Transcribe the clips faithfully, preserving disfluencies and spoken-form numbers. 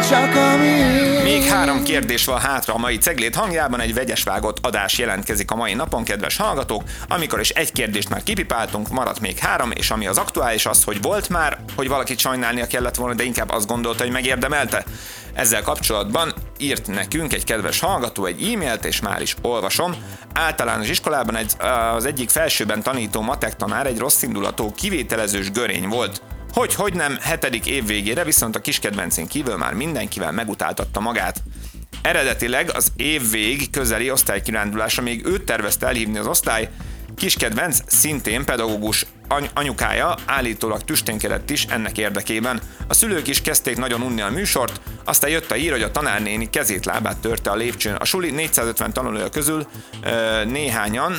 csak ami. Még három kérdés van hátra a mai Ceglét hangjában, egy vegyesvágott adás jelentkezik a mai napon, kedves hallgatók. Amikor is egy kérdést már kipipáltunk, maradt még három, és ami az aktuális az, hogy volt már, hogy valakit sajnálnia kellett volna, de inkább azt gondolta, hogy megérdemelte. Ezzel kapcsolatban írt nekünk egy kedves hallgató egy e-mailt, és már is olvasom. Általános iskolában egy, az egyik felsőben tanító matek tanár egy rosszindulatú, kivételezős görény volt. Hogy, hogy nem, hetedik év végére viszont a kiskedvencén kívül már mindenkivel megutáltatta magát. Eredetileg az év vég közeli osztálykirándulásra még őt tervezte elhívni az osztály, kiskedvenc szintén pedagógus any- anyukája állítólag tüsténkedett is ennek érdekében. A szülők is kezdték nagyon unni a műsort, aztán jött a hír, hogy a tanárnéni kezét lábát törte a lépcsőn. A suli négyszázötven tanulója közül ö, néhányan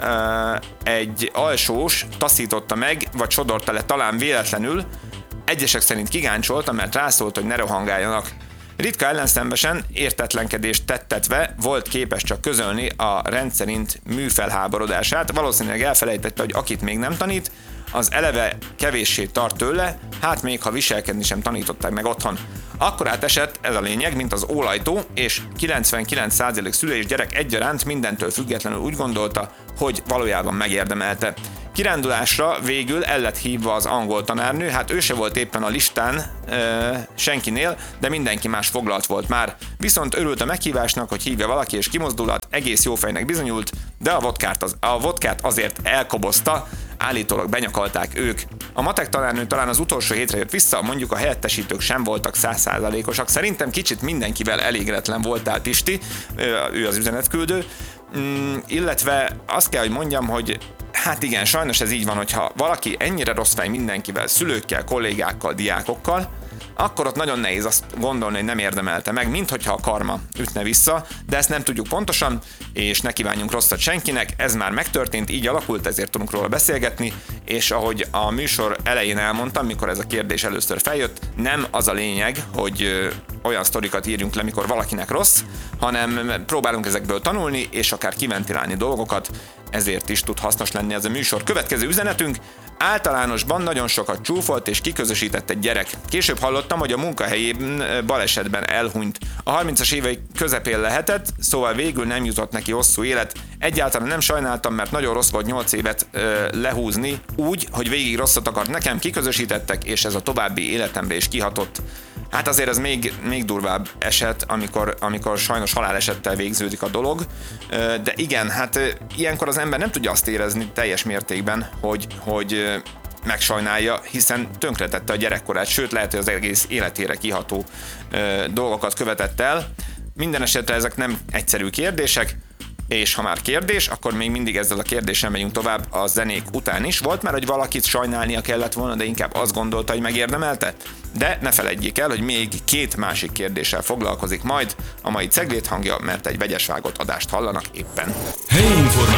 ö, egy alsós taszította meg, vagy sodorta le talán véletlenül, egyesek szerint kigáncsolta, mert rászólt, hogy ne rohangáljanak. Ritka ellenszembesen értetlenkedést tettetve volt képes csak közölni a rendszerint műfelháborodását, valószínűleg elfelejtette, hogy akit még nem tanít, az eleve kevéssé tart tőle, hát még ha viselkedni sem tanították meg otthon. Akkor átesett, ez a lényeg, mint az ólajtó, és kilencvenkilenc százalék szülő és gyerek egyaránt mindentől függetlenül úgy gondolta, hogy valójában megérdemelte. Kirándulásra végül el lett hívva az angol tanárnő, hát ő se volt éppen a listán e, senkinél, de mindenki más foglalt volt már. Viszont örült a meghívásnak, hogy hívja valaki és kimozdulat, egész jó fejnek bizonyult, de a vodkát, az, a vodkát azért elkobozta, állítólag benyakalták ők. A matek tanárnő talán az utolsó hétre jött vissza, mondjuk a helyettesítők sem voltak száz százalékosak. Szerintem kicsit mindenkivel elégedetlen voltál, Pisti, ő az üzenetküldő, mm, illetve azt kell, hogy mondjam, hogy hát igen, sajnos ez így van, hogyha valaki ennyire rossz fej mindenkivel, szülőkkel, kollégákkal, diákokkal, akkor ott nagyon nehéz azt gondolni, hogy nem érdemelte meg, mint hogyha a karma ütne vissza, de ezt nem tudjuk pontosan, és ne kívánjunk rosszat senkinek, ez már megtörtént, így alakult, ezért tudunk róla beszélgetni, és ahogy a műsor elején elmondtam, mikor ez a kérdés először feljött, nem az a lényeg, hogy olyan sztorikat írjunk le, mikor valakinek rossz, hanem próbálunk ezekből tanulni, és akár kiventilálni dolgokat, ezért is tud hasznos lenni ez a műsor. Következő üzenetünk: általánosban nagyon sokat csúfolt és kiközösített egy gyerek. Később hallottam, hogy a munkahelyében balesetben elhunyt. A harmincas évei közepén lehetett, szóval végül nem jutott neki hosszú élet. Egyáltalán nem sajnáltam, mert nagyon rossz volt nyolc évet ö, lehúzni, úgy, hogy végig rosszat akart nekem, kiközösítettek, és ez a további életemre is kihatott. Hát azért ez még, még durvább eset, amikor, amikor sajnos halálesettel végződik a dolog, de igen, hát ilyenkor az ember nem tudja azt érezni teljes mértékben, hogy, hogy megsajnálja, hiszen tönkretette a gyerekkorát, sőt lehet, hogy az egész életére kiható dolgokat követett el. Minden esetre ezek nem egyszerű kérdések, és ha már kérdés, akkor még mindig ezzel a kérdéssel megyünk tovább a zenék után is. Volt már, hogy valakit sajnálnia kellett volna, de inkább azt gondolta, hogy megérdemelte? De ne feledjék el, hogy még két másik kérdéssel foglalkozik majd a mai Ceglét hangja, mert egy vegyesvágott adást hallanak éppen.